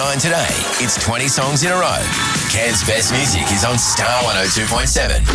9 today. It's 20 songs in a row. Cairns' best music is on Star 102.7.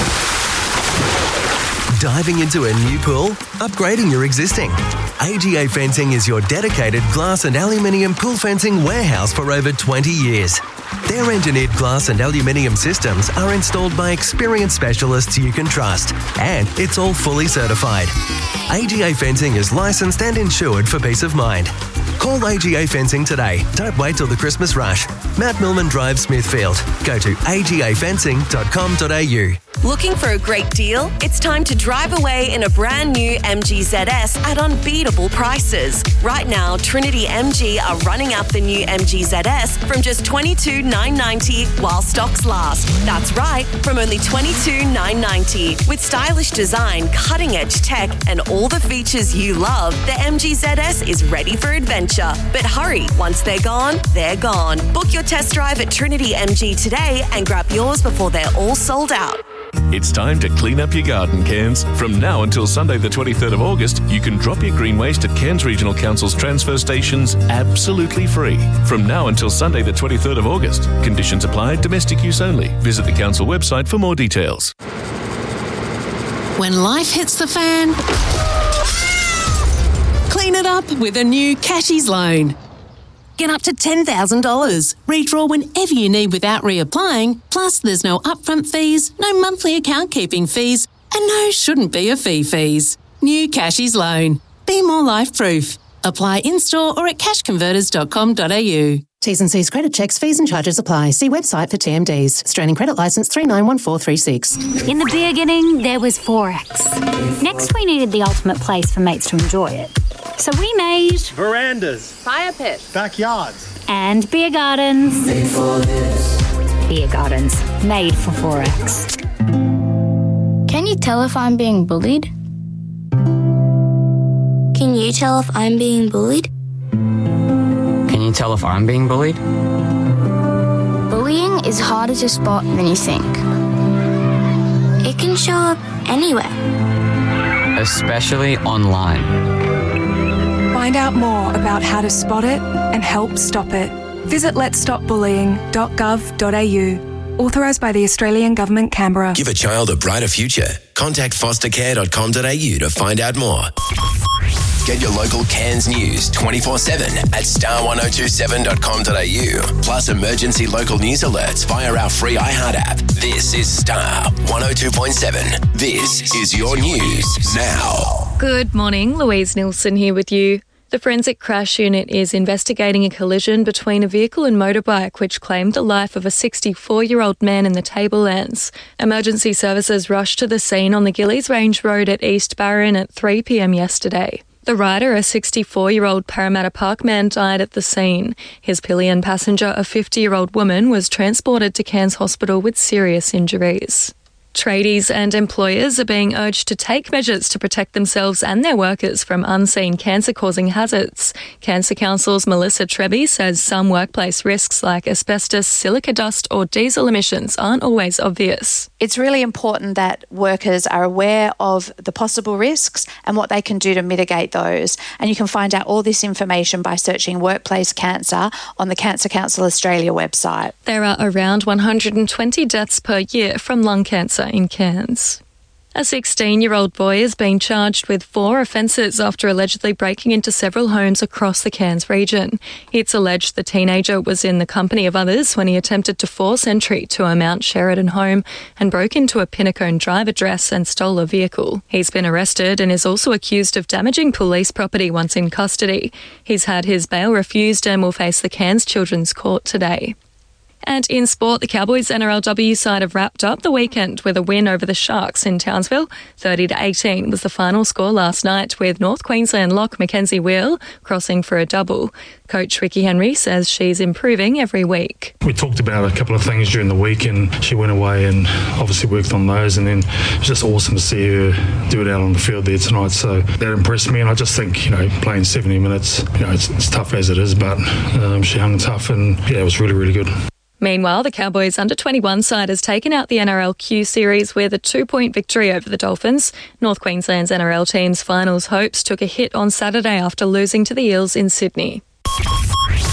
Diving into a new pool? Upgrading your existing? AGA Fencing is your dedicated glass and aluminium pool fencing warehouse for over 20 years. Their engineered glass and aluminium systems are installed by experienced specialists you can trust, and it's all fully certified. AGA Fencing is licensed and insured for peace of mind. Call AGA Fencing today. Don't wait till the Christmas rush. Mount Millman Drive, Smithfield. Go to agafencing.com.au. Looking for a great deal? It's time to drive away in a brand new MG ZS at unbeatable prices. Right now, Trinity MG are running out the new MG ZS from just $22,990 while stocks last. That's right, from only $22,990. With stylish design, cutting-edge tech, and all the features you love, the MG ZS is ready for adventure. But hurry, once they're gone, they're gone. Book your test drive at Trinity MG today and grab yours before they're all sold out. It's time to clean up your garden, Cairns. From now until Sunday the 23rd of August, you can drop your green waste at Cairns Regional Council's transfer stations absolutely free. From now until Sunday the 23rd of August. Conditions apply, domestic use only. Visit the council website for more details. When life hits the fan, clean it up with a new Cashies loan. Get up to $10,000. Redraw whenever you need without reapplying. Plus, there's no upfront fees, no monthly account keeping fees, and no shouldn't be a fees. New Cashies loan. Be more life-proof. Apply in-store or at cashconverters.com.au. T's and C's credit checks, fees and charges apply. See website for TMDs. Australian Credit Licence 391436. In the beginning, there was Forex. Next, we needed the ultimate place for mates to enjoy it. So we made verandas, fire pits, backyards, and beer gardens. Made for this. Beer gardens, made for Forex. Can you tell if I'm being bullied? Can you tell if I'm being bullied? Can you tell if I'm being bullied? Bullying is harder to spot than you think. It can show up anywhere. Especially online. Find out more about how to spot it and help stop it. Visit letsstopbullying.gov.au. Authorised by the Australian Government, Canberra. Give a child a brighter future. Contact fostercare.com.au to find out more. Get your local Cairns news 24/7 at star1027.com.au. Plus emergency local news alerts via our free iHeart app. This is Star 102.7. This is your news now. Good morning, Louise Nilsson here with you. The Forensic Crash Unit is investigating a collision between a vehicle and motorbike which claimed the life of a 64-year-old man in the Tablelands. Emergency services rushed to the scene on the Gillies Range Road at East Barron at 3 p.m. yesterday. The rider, a 64-year-old Parramatta Park man, died at the scene. His pillion passenger, a 50-year-old woman, was transported to Cairns Hospital with serious injuries. Tradies and employers are being urged to take measures to protect themselves and their workers from unseen cancer-causing hazards. Cancer Council's Melissa Treby says some workplace risks like asbestos, silica dust or diesel emissions aren't always obvious. It's really important that workers are aware of the possible risks and what they can do to mitigate those. And you can find out all this information by searching Workplace Cancer on the Cancer Council Australia website. There are around 120 deaths per year from lung cancer in Cairns. A 16-year-old boy is being charged with 4 offences after allegedly breaking into several homes across the Cairns region. It's alleged the teenager was in the company of others when he attempted to force entry to a Mount Sheridan home and broke into a Pinnacone Drive address and stole a vehicle. He's been arrested and is also accused of damaging police property once in custody. He's had his bail refused and will face the Cairns Children's Court today. And in sport, the Cowboys NRLW side have wrapped up the weekend with a win over the Sharks in Townsville. 30-18 was the final score last night, with North Queensland lock Mackenzie Wheel crossing for a double. Coach Ricky Henry says she's improving every week. We talked about a couple of things during the week and she went away and obviously worked on those, and then it was just awesome to see her do it out on the field there tonight. So that impressed me, and I just think, playing 70 minutes, it's tough as it is, but she hung tough and it was really, really good. Meanwhile, the Cowboys under-21 side has taken out the NRLQ series with a 2-point victory over the Dolphins. North Queensland's NRL team's finals hopes took a hit on Saturday after losing to the Eels in Sydney.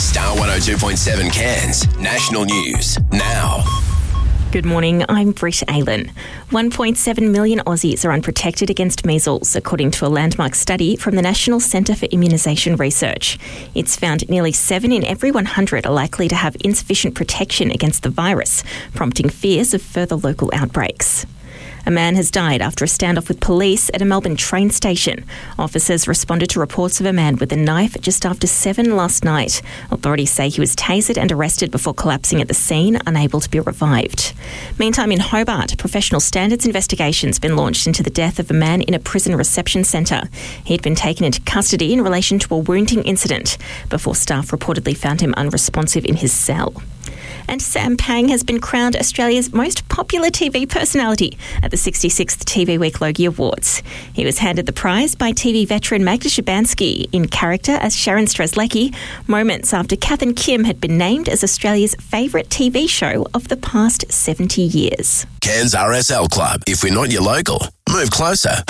Star 102.7 Cairns. National News now. Good morning, I'm Britt Aylen. 1.7 million Aussies are unprotected against measles, according to a landmark study from the National Centre for Immunisation Research. It's found nearly 7 in every 100 are likely to have insufficient protection against the virus, prompting fears of further local outbreaks. A man has died after a standoff with police at a Melbourne train station. Officers responded to reports of a man with a knife just after 7 last night. Authorities say he was tasered and arrested before collapsing at the scene, unable to be revived. Meantime, in Hobart, professional standards investigations been launched into the death of a man in a prison reception centre. He'd been taken into custody in relation to a wounding incident before staff reportedly found him unresponsive in his cell. And Sam Pang has been crowned Australia's most popular TV personality at the 66th TV Week Logie Awards. He was handed the prize by TV veteran Magda Szubanski in character as Sharon Strzelecki, moments after Kath and Kim had been named as Australia's favourite TV show of the past 70 years. Cairns RSL Club. If we're not your local, move closer.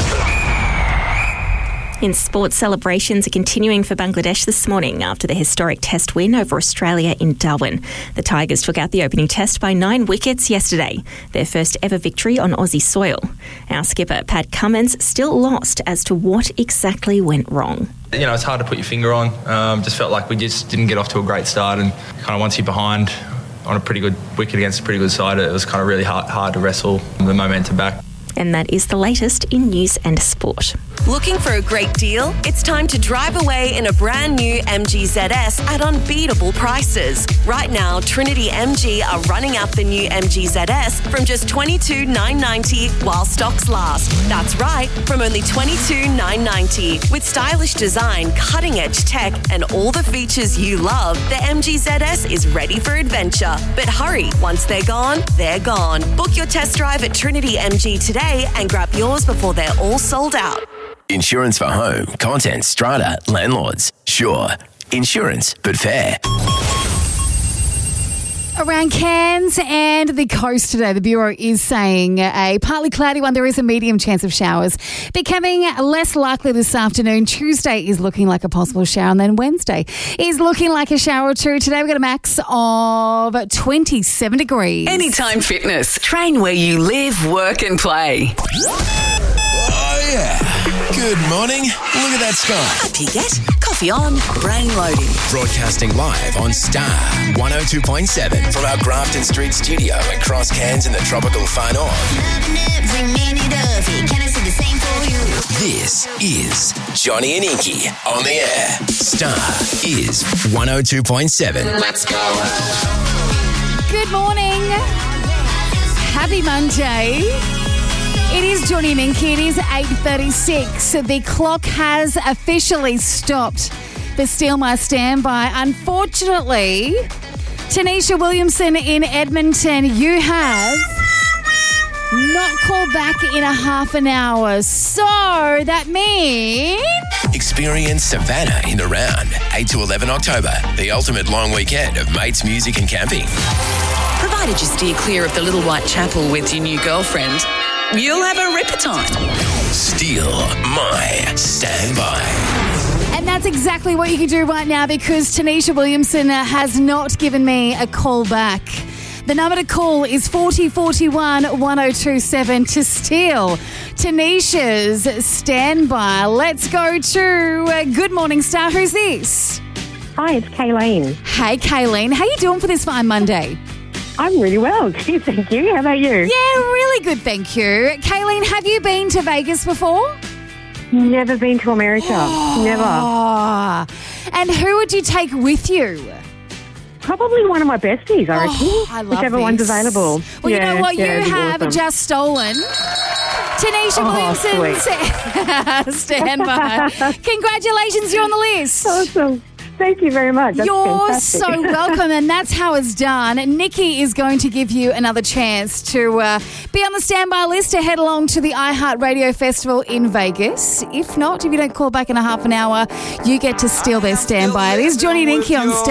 In sports, celebrations are continuing for Bangladesh this morning after the historic test win over Australia in Darwin. The Tigers took out the opening test by 9 wickets yesterday, their first ever victory on Aussie soil. Our skipper, Pat Cummins, still lost as to what exactly went wrong. You know, it's hard to put your finger on. Just felt like we just didn't get off to a great start, and kind of once you're behind on a pretty good wicket against a pretty good side, it was kind of really hard to wrestle the momentum back. And that is the latest in news and sport. Looking for a great deal? It's time to drive away in a brand new MG ZS at unbeatable prices. Right now, Trinity MG are running up the new MG ZS from just $22,990 while stocks last. That's right, from only $22,990. With stylish design, cutting-edge tech, and all the features you love, the MG ZS is ready for adventure. But hurry, once they're gone, they're gone. Book your test drive at Trinity MG today and grab yours before they're all sold out. Insurance for home, content, strata, landlords. Sure. Insurance, but fair. Around Cairns and the coast today, the Bureau is saying a partly cloudy one. There is a medium chance of showers. Becoming less likely this afternoon. Tuesday is looking like a possible shower, and then Wednesday is looking like a shower too. Today we've got a max of 27 degrees. Anytime Fitness. Train where you live, work and play. Oh, yeah. Good morning. Look at that sky. Up you get. Coffee on, brain loading. Broadcasting live on Star 102.7 from our Grafton Street studio across Cairns in the tropical far north. This is Johnny and Inky on the air. Star is 102.7. Let's go. Good morning. Happy Monday. It is Johnny and Inky. It is 8:36. The clock has officially stopped for Steal My Standby. Unfortunately, Tanisha Williamson in Edmonton, you have not called back in a half an hour. So that means... Experience Savannah in the round. 8 to 11 October. The ultimate long weekend of mates, music and camping. Provided you steer clear of the Little White Chapel with your new girlfriend, you'll have a ripper time. Steal My Standby. And that's exactly what you can do right now, because Tanisha Williamson has not given me a call back. The number to call is 4041 1027 to steal Tanisha's standby. Let's go to Good Morning Star. Who's this? Hi, it's Kayleen. Hey, Kayleen. How you doing for this fine Monday? I'm really well, thank you. How about you? Yeah, really good, thank you. Kayleen, have you been to Vegas before? Never been to America. Never. And who would you take with you? Probably one of my besties, I reckon. I love Whichever one's available. Well, you know what? You have just stolen Tanisha Williamson's standby. Congratulations, you're on the list. Awesome. Thank you very much. That's You're fantastic. so welcome, and that's how it's done. Nikki is going to give you another chance to be on the standby list to head along to the iHeartRadio Festival in Vegas. If not, if you don't call back in a half an hour, you get to steal their standby. It is Johnny and Inky on standby.